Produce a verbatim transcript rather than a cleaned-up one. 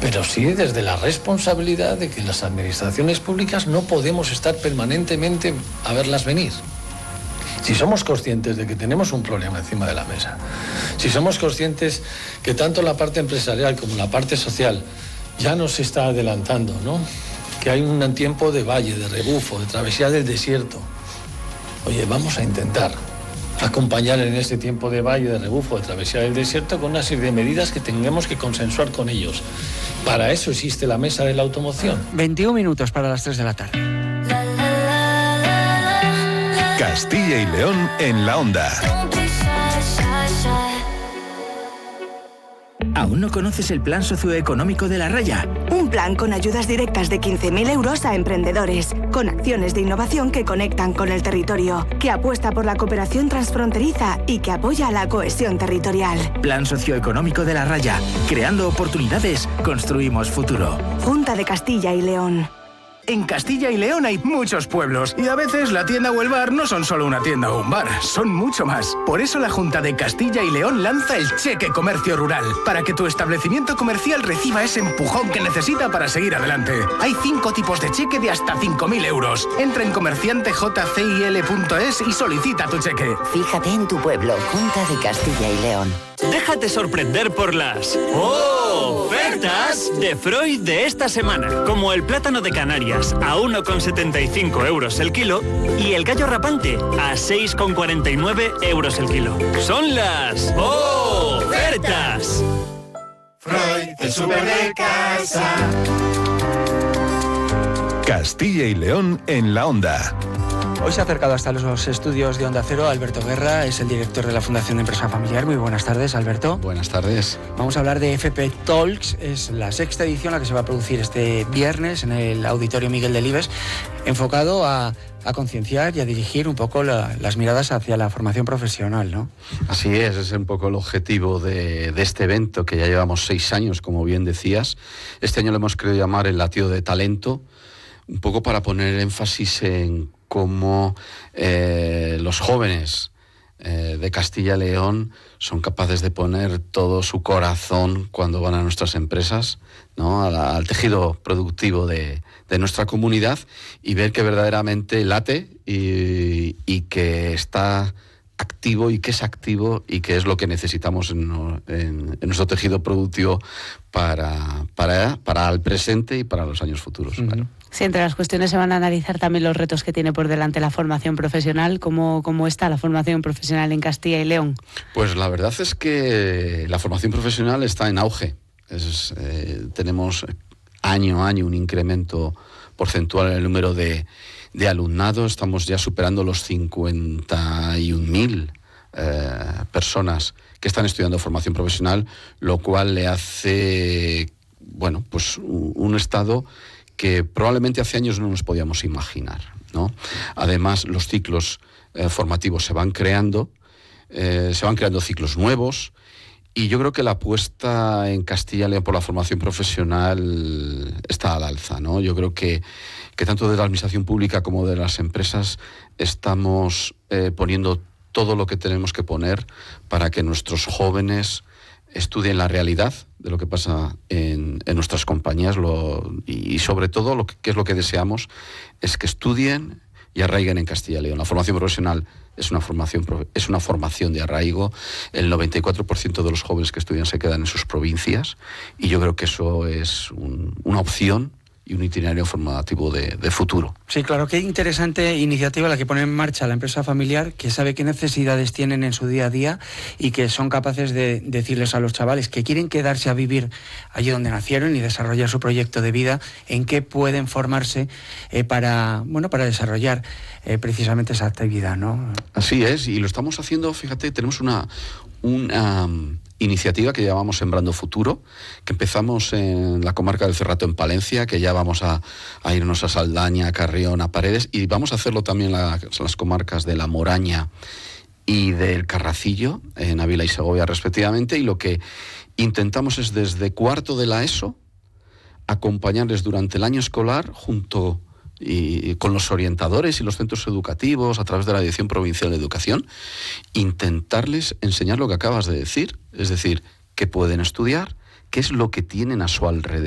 pero sí desde la responsabilidad de que las administraciones públicas no podemos estar permanentemente a verlas venir. Si somos conscientes de que tenemos un problema encima de la mesa, si somos conscientes que tanto la parte empresarial como la parte social ya nos está adelantando, ¿no? Que hay un tiempo de valle, de rebufo, de travesía del desierto. Oye, vamos a intentar acompañar en este tiempo de valle, de rebufo, de travesía del desierto con una serie de medidas que tengamos que consensuar con ellos. Para eso existe la mesa de la automoción. veintiún minutos para las tres de la tarde. Castilla y León en la onda. ¿Aún no conoces el plan socioeconómico de La Raya? Un plan con ayudas directas de quince mil euros a emprendedores, con acciones de innovación que conectan con el territorio, que apuesta por la cooperación transfronteriza y que apoya la cohesión territorial. Plan socioeconómico de La Raya. Creando oportunidades, construimos futuro. Junta de Castilla y León. En Castilla y León hay muchos pueblos y a veces la tienda o el bar no son solo una tienda o un bar, son mucho más. Por eso la Junta de Castilla y León lanza el Cheque Comercio Rural, para que tu establecimiento comercial reciba ese empujón que necesita para seguir adelante. Hay cinco tipos de cheque de hasta cinco mil euros. Entra en comerciante j c i l punto es y solicita tu cheque. Fíjate en tu pueblo, Junta de Castilla y León. Déjate sorprender por las ofertas de Freud de esta semana, como el plátano de Canarias a uno con setenta y cinco euros el kilo y el gallo rapante a seis con cuarenta y nueve euros el kilo. Son las ofertas. Freud, el súper de casa. Castilla y León en la onda. Hoy se ha acercado hasta los estudios de Onda Cero Alberto Guerra, es el director de la Fundación de Empresa Familiar. Muy buenas tardes, Alberto. Buenas tardes. Vamos a hablar de F P Talks, es la sexta edición la que se va a producir este viernes en el Auditorio Miguel Delibes, enfocado a, a concienciar y a dirigir un poco la, las miradas hacia la formación profesional, ¿no? Así es, es un poco el objetivo de, de este evento, que ya llevamos seis años, como bien decías. Este año lo hemos querido llamar el latido de talento, un poco para poner énfasis en cómo eh, los jóvenes eh, de Castilla y León son capaces de poner todo su corazón cuando van a nuestras empresas, ¿no? al, al tejido productivo de, de nuestra comunidad, y ver que verdaderamente late y, y que está activo y que es activo y que es lo que necesitamos en, en, en nuestro tejido productivo para, para, para el presente y para los años futuros. Uh-huh. Claro. Sí, entre las cuestiones se van a analizar también los retos que tiene por delante la formación profesional. ¿Cómo, cómo está la formación profesional en Castilla y León? Pues la verdad es que la formación profesional está en auge. Es, eh, tenemos año a año un incremento porcentual en el número de, de alumnado. Estamos ya superando los cincuenta y un mil eh, personas que están estudiando formación profesional, lo cual le hace, bueno, pues un, un estado que probablemente hace años no nos podíamos imaginar, ¿no? Además, los ciclos eh, formativos se van creando, eh, se van creando ciclos nuevos, y yo creo que la apuesta en Castilla y León por la formación profesional está al alza, ¿no? Yo creo que, que tanto de la administración pública como de las empresas estamos eh, poniendo todo lo que tenemos que poner para que nuestros jóvenes estudien la realidad de lo que pasa en, en nuestras compañías, lo, y, y sobre todo lo que, que es lo que deseamos es que estudien y arraiguen en Castilla y León. La formación profesional es una formación, es una formación de arraigo. El noventa y cuatro por ciento de los jóvenes que estudian se quedan en sus provincias, y yo creo que eso es un, una opción y un itinerario formativo de, de futuro. Sí, claro, qué interesante iniciativa la que pone en marcha la empresa familiar, que sabe qué necesidades tienen en su día a día y que son capaces de decirles a los chavales que quieren quedarse a vivir allí donde nacieron y desarrollar su proyecto de vida, en qué pueden formarse eh, para, bueno, para desarrollar eh, precisamente esa actividad, ¿no? Así es, y lo estamos haciendo, fíjate, tenemos una... una um, iniciativa que llamamos Sembrando Futuro, que empezamos en la comarca del Cerrato, en Palencia, que ya vamos a, a irnos a Saldaña, a Carrión, a Paredes, y vamos a hacerlo también en la, las comarcas de La Moraña y del Carracillo, en Ávila y Segovia respectivamente, y lo que intentamos es desde cuarto de la ESO acompañarles durante el año escolar junto y con los orientadores y los centros educativos a través de la Dirección Provincial de Educación, intentarles enseñar lo que acabas de decir, es decir, qué pueden estudiar, qué es lo que tienen a su alrededor.